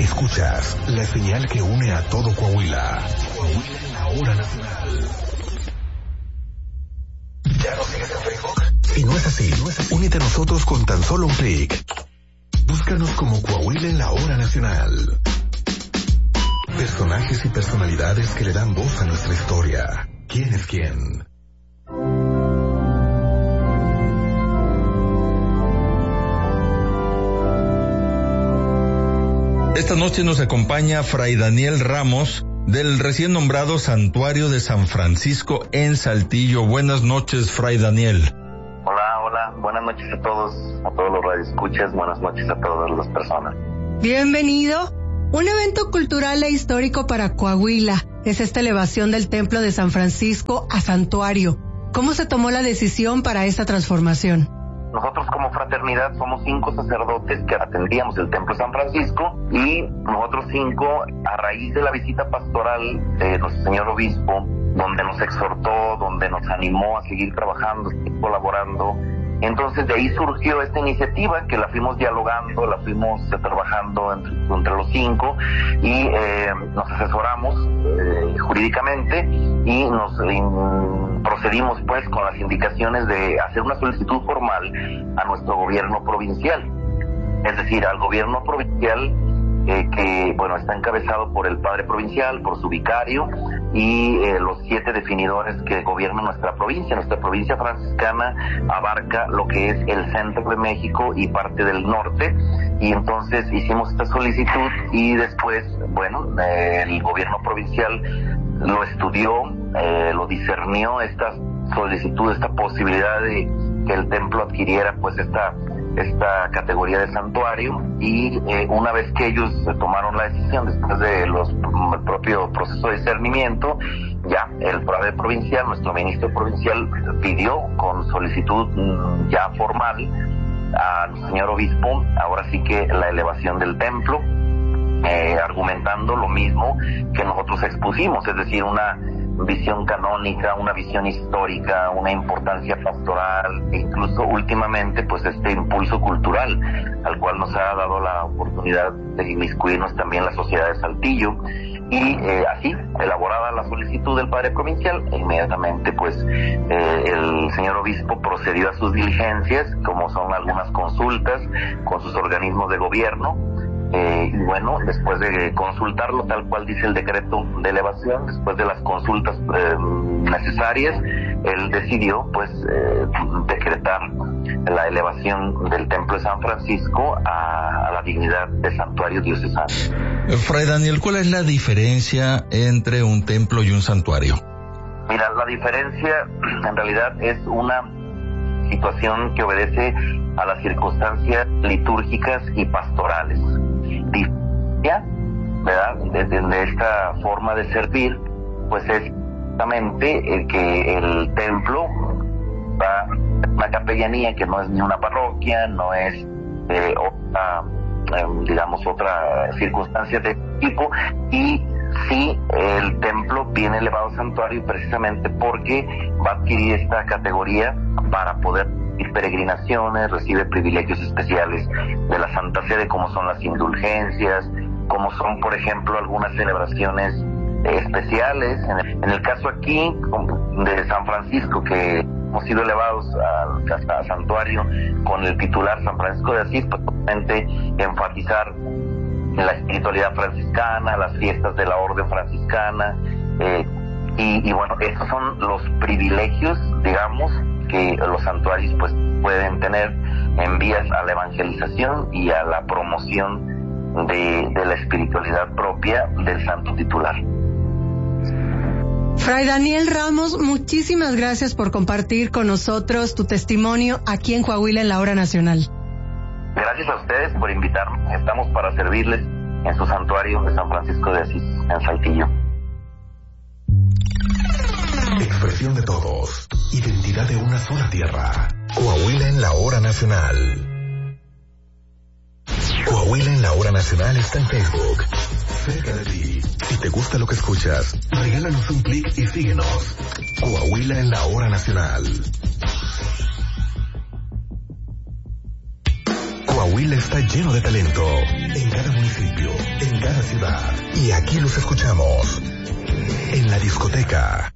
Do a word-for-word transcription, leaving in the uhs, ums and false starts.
Escuchas la señal que une a todo Coahuila. Coahuila en la hora nacional. ¿Ya nos sigues en Facebook? Si no es así, no es así, únete a nosotros con tan solo un clic. Búscanos como Coahuila en la hora nacional. Personajes y personalidades que le dan voz a nuestra historia. ¿Quién es quién? Esta noche nos acompaña Fray Daniel Ramos del recién nombrado Santuario de San Francisco en Saltillo. Buenas noches, Fray Daniel. Hola, hola, buenas noches a todos, a todos los radioescuchas, buenas noches a todas las personas. Bienvenido. Un evento cultural e histórico para Coahuila es esta elevación del Templo de San Francisco a Santuario. ¿Cómo se tomó la decisión para esta transformación? Nosotros como fraternidad somos cinco sacerdotes que atendíamos el Templo de San Francisco y nosotros cinco, a raíz de la visita pastoral de nuestro señor obispo, donde nos exhortó, donde nos animó a seguir trabajando, seguir colaborando, entonces de ahí surgió esta iniciativa que la fuimos dialogando, la fuimos eh, trabajando entre, entre los cinco y eh, nos asesoramos eh, jurídicamente y nos eh, procedimos pues con las indicaciones de hacer una solicitud formal a nuestro gobierno provincial, es decir, al gobierno provincial eh, que bueno está encabezado por el padre provincial, por su vicario y eh, los siete definidores que gobiernan nuestra provincia. Nuestra provincia franciscana abarca lo que es el centro de México y parte del norte, y entonces hicimos esta solicitud y después, bueno, eh, el gobierno provincial lo estudió, eh, lo discernió, esta solicitud, esta posibilidad de que el templo adquiriera pues esta esta categoría de santuario, y eh, una vez que ellos tomaron la decisión, después de los el propio proceso de discernimiento, ya el padre provincial, nuestro ministro provincial, pidió con solicitud mm, ya formal al señor obispo, ahora sí que la elevación del templo, eh, argumentando lo mismo que nosotros expusimos, es decir, una visión canónica, una visión histórica, una importancia pastoral, e incluso últimamente pues este impulso cultural al cual nos ha dado la oportunidad de inmiscuirnos también la sociedad de Saltillo. Y eh, así, elaborada la solicitud del padre provincial, e inmediatamente pues eh, el señor obispo procedió a sus diligencias, como son algunas consultas con sus organismos de gobierno. Eh, y bueno, después de consultarlo tal cual dice el decreto de elevación, después de las consultas eh, necesarias, él decidió pues eh, decretar la elevación del Templo de San Francisco a, a la dignidad de santuario diocesano. Fray Daniel, ¿cuál es la diferencia entre un templo y un santuario? Mira, la diferencia en realidad es una situación que obedece a las circunstancias litúrgicas y pastorales. Diferencia, ¿verdad?, de, de, de esta forma de servir, pues es justamente el que el templo va una capellanía que no es ni una parroquia, no es eh, otra, eh, digamos, otra circunstancia de tipo, y sí, el templo viene elevado a santuario precisamente porque va a adquirir esta categoría para poder ir peregrinaciones, recibe privilegios especiales de la Santa Sede, como son las indulgencias, como son, por ejemplo, algunas celebraciones eh, especiales. En el, en el caso aquí de San Francisco, que hemos sido elevados a, a santuario con el titular San Francisco de Asís, pues obviamente enfatizar la espiritualidad franciscana, las fiestas de la orden franciscana, eh, y, y bueno, estos son los privilegios, digamos, que los santuarios pues pueden tener en vías a la evangelización y a la promoción de, de la espiritualidad propia del santo titular. Fray Daniel Ramos, muchísimas gracias por compartir con nosotros tu testimonio aquí en Coahuila en la Hora Nacional. Gracias a ustedes por invitarnos. Estamos para servirles en su santuario de San Francisco de Asís, en Saltillo. Expresión de todos. Identidad de una sola tierra. Coahuila en la Hora Nacional. Coahuila en la Hora Nacional está en Facebook. Cerca de ti. Si te gusta lo que escuchas, regálanos un clic y síguenos. Coahuila en la Hora Nacional. Coahuila está lleno de talento. En cada municipio, en ciudad. Y aquí los escuchamos. En la discoteca.